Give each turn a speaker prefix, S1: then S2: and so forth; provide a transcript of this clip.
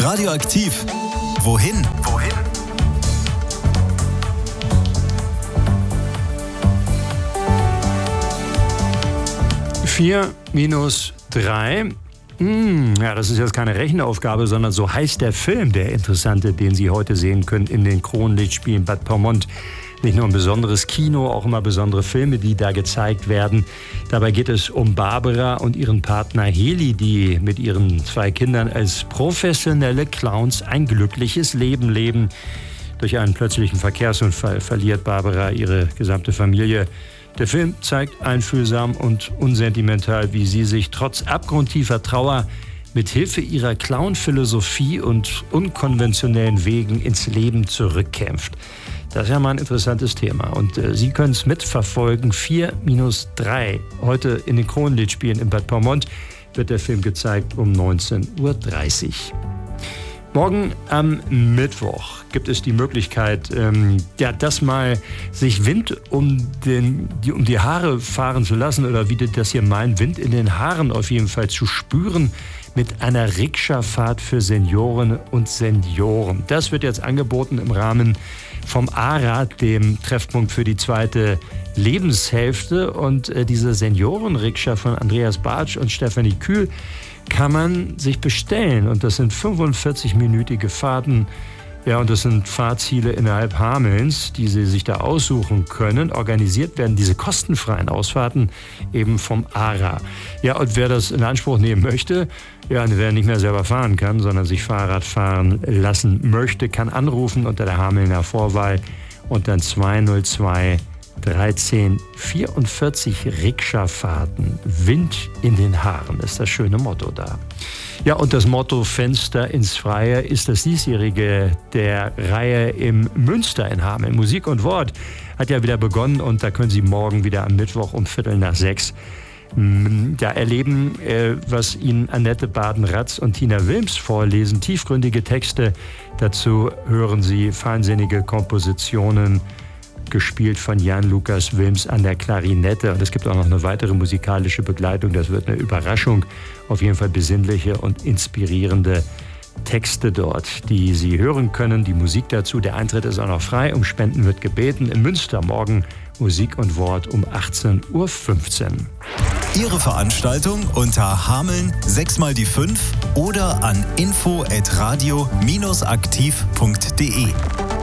S1: Radioaktiv. Wohin?
S2: 4-3. Ja, das ist jetzt keine Rechenaufgabe, sondern so heißt der Film, der interessante, den Sie heute sehen können in den Kronlichtspielen Bad Pyrmont. Nicht nur ein besonderes Kino, auch immer besondere Filme, die da gezeigt werden. Dabei geht es um Barbara und ihren Partner Heli, die mit ihren 2 Kindern als professionelle Clowns ein glückliches Leben leben. Durch einen plötzlichen Verkehrsunfall verliert Barbara ihre gesamte Familie. Der Film zeigt einfühlsam und unsentimental, wie sie sich trotz abgrundtiefer Trauer mit Hilfe ihrer Clown-Philosophie und unkonventionellen Wegen ins Leben zurückkämpft. Das ist ja mal ein interessantes Thema. Und Sie können es mitverfolgen. 4-3. Heute in den Kronlichtspielen in Bad Pyrmont wird der Film gezeigt um 19:30 Uhr. Morgen am Mittwoch gibt es die Möglichkeit, dass mal sich Wind um die Haare fahren zu lassen oder wie das hier meinen, Wind in den Haaren auf jeden Fall zu spüren mit einer Rikscha-Fahrt für Seniorinnen und Senioren. Das wird jetzt angeboten im Rahmen vom A-Rad, dem Treffpunkt für die zweite Lebenshälfte. Und diese Senioren-Rikscha von Andreas Bartsch und Stefanie Kühl kann man sich bestellen. Und das sind 45-minütige Fahrten. Ja, und das sind Fahrziele innerhalb Hamelns, die Sie sich da aussuchen können. Organisiert werden diese kostenfreien Ausfahrten eben vom ARA. Ja, und wer das in Anspruch nehmen möchte, ja, wer nicht mehr selber fahren kann, sondern sich Fahrrad fahren lassen möchte, kann anrufen unter der Hamelner Vorwahl und dann 202 13 44 Rikscha-Fahrten. Wind in den Haaren ist das schöne Motto da. Ja, und das Motto Fenster ins Freie ist das diesjährige der Reihe im Münster in Hameln. Musik und Wort hat ja wieder begonnen und da können Sie morgen wieder am Mittwoch um 5:45 erleben, was Ihnen Annette Baden-Ratz und Tina Wilms vorlesen. Tiefgründige Texte, dazu hören Sie feinsinnige Kompositionen, gespielt von Jan-Lukas Wilms an der Klarinette. Und es gibt auch noch eine weitere musikalische Begleitung. Das wird eine Überraschung. Auf jeden Fall besinnliche und inspirierende Texte dort, die Sie hören können. Die Musik dazu. Der Eintritt ist auch noch frei. Um Spenden wird gebeten. In Münster morgen Musik und Wort um 18:15 Uhr.
S1: Ihre Veranstaltung unter Hameln 6x5 oder an info@radio-aktiv.de.